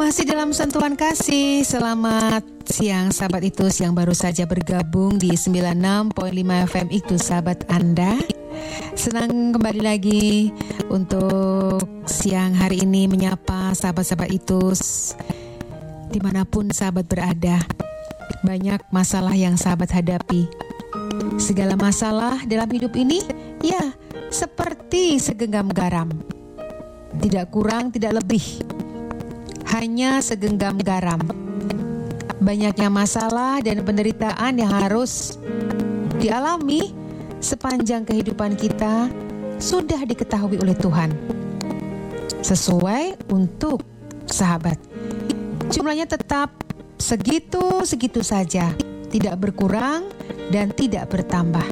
Masih dalam sentuhan kasih. Selamat siang sahabat Itus yang baru saja bergabung di 96.5 FM Itus, sahabat Anda. Senang kembali lagi untuk siang hari ini menyapa sahabat-sahabat Itus dimanapun sahabat berada. Banyak masalah yang sahabat hadapi. Segala masalah dalam hidup ini ya seperti segenggam garam, tidak kurang tidak lebih, hanya segenggam garam. Banyaknya masalah dan penderitaan yang harus dialami sepanjang kehidupan kita sudah diketahui oleh Tuhan. Sesuai untuk sahabat, jumlahnya tetap segitu-segitu saja, tidak berkurang dan tidak bertambah.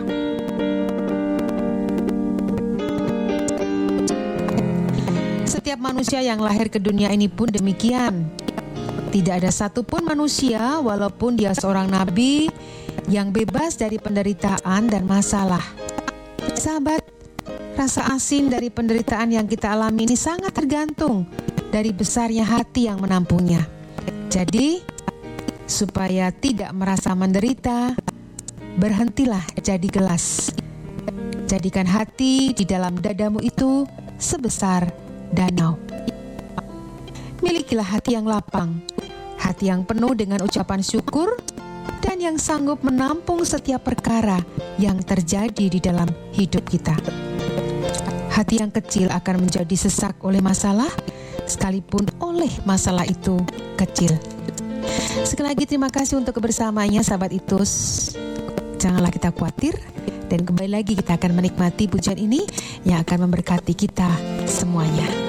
Setiap manusia yang lahir ke dunia ini pun demikian. Tidak ada satupun manusia, walaupun dia seorang nabi, yang bebas dari penderitaan dan masalah. Sahabat, rasa asin dari penderitaan yang kita alami ini sangat tergantung dari besarnya hati yang menampungnya. Jadi, supaya tidak merasa menderita, berhentilah jadi gelas. Jadikan hati di dalam dadamu itu sebesar danau. Milikilah hati yang lapang, hati yang penuh dengan ucapan syukur, dan yang sanggup menampung setiap perkara yang terjadi di dalam hidup kita. Hati yang kecil akan menjadi sesak oleh masalah, sekalipun oleh masalah itu kecil. Sekali lagi terima kasih untuk kebersamaannya sahabat Itus. Janganlah kita khawatir, dan kembali lagi kita akan menikmati pujian ini yang akan memberkati kita semuanya.